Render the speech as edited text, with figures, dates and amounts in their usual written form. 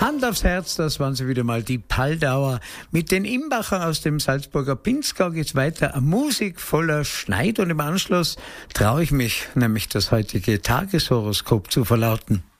Hand aufs Herz, das waren sie wieder mal, die Paldauer. Mit den Imbacher aus dem Salzburger Pinzgau geht's weiter. Musik voller Schneid und im Anschluss traue ich mich, nämlich das heutige Tageshoroskop zu verlauten.